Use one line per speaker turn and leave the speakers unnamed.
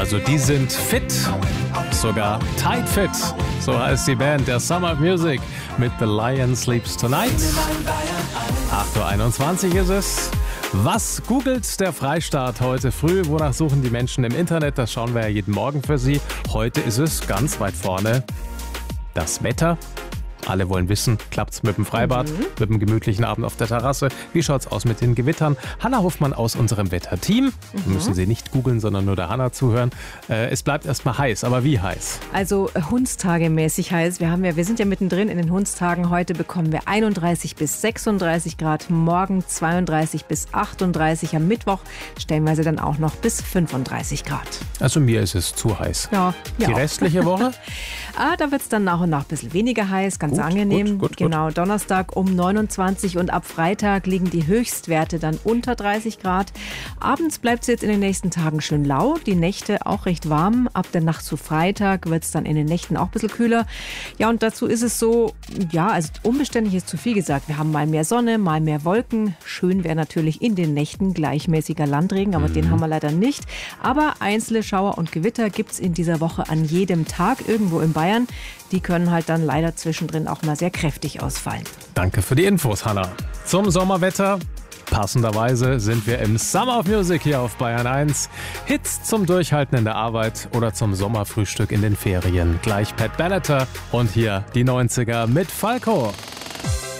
Also die sind fit, sogar tight fit. So heißt die Band der Summer of Music mit The Lion Sleeps Tonight. 8:21 Uhr ist es. Was googelt der Freistaat heute früh? Wonach suchen die Menschen im Internet? Das schauen wir ja jeden Morgen für Sie. Heute ist es ganz weit vorne das Wetter. Alle wollen wissen, klappt's mit dem Freibad, mit dem gemütlichen Abend auf der Terrasse? Wie schaut's aus mit den Gewittern? Hanna Hofmann aus unserem Wetterteam. Müssen Sie nicht googeln, sondern nur der Hanna zuhören. Es bleibt erstmal heiß, aber wie heiß?
Also Hundstagemäßig heiß. Wir sind ja mittendrin in den Hundstagen. Heute bekommen wir 31 bis 36 Grad, morgen 32 bis 38, am Mittwoch stellenweise dann auch noch bis 35 Grad.
Also mir ist es zu heiß.
Ja,
Die restliche Woche?
Da wird es dann nach und nach ein bisschen weniger heiß, ganz angenehm.
Gut.
Genau, Donnerstag um 29 und ab Freitag liegen die Höchstwerte dann unter 30 Grad. Abends bleibt es jetzt in den nächsten Tagen schön lau, die Nächte auch recht warm. Ab der Nacht zu Freitag wird es dann in den Nächten auch ein bisschen kühler. Ja, und dazu ist es so, also unbeständig ist zu viel gesagt. Wir haben mal mehr Sonne, mal mehr Wolken. Schön wäre natürlich in den Nächten gleichmäßiger Landregen, aber den haben wir leider nicht. Aber einzelne Schauer und Gewitter gibt es in dieser Woche an jedem Tag irgendwo in Bayern. Die können halt dann leider zwischendrin auch mal sehr kräftig ausfallen.
Danke für die Infos, Hanna. Zum Sommerwetter. Passenderweise sind wir im Summer of Music hier auf Bayern 1. Hits zum Durchhalten in der Arbeit oder zum Sommerfrühstück in den Ferien. Gleich Pat Benatar und hier die 90er mit Falco.